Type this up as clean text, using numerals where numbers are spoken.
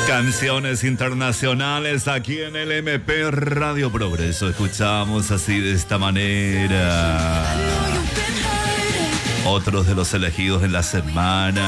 Canciones internacionales aquí en el MP Radio Progreso. Escuchamos así de esta manera. Otros de los elegidos en la semana.